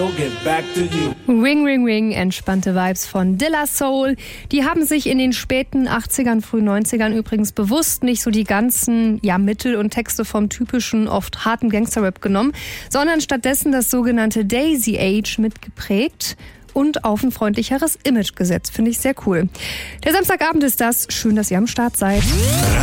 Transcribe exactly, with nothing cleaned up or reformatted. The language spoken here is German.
So get back to you. Ring, ring, ring, entspannte Vibes von De La Soul. Die haben sich in den späten achtzigern, frühen neunzigern übrigens bewusst nicht so die ganzen ja, Mittel und Texte vom typischen, oft harten Gangster-Rap genommen, sondern stattdessen das sogenannte Daisy Age mitgeprägt und auf ein freundlicheres Image gesetzt. Finde ich sehr cool. Der Samstagabend ist das. Schön, dass ihr am Start seid.